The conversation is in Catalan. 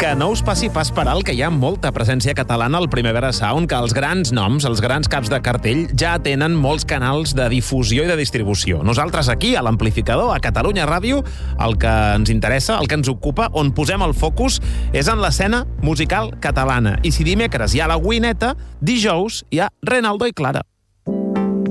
Que no us passi pas per alt que hi ha molta presència catalana al Primavera Sound, que els grans noms, els grans caps de cartell, ja tenen molts canals de difusió i de distribució. Nosaltres aquí, a l'Amplificador, a Catalunya Ràdio, el que ens interessa, el que ens ocupa, on posem el focus, és en l'escena musical catalana. I si dimecres hi ha la Wineta, dijous hi ha Renaldo i Clara.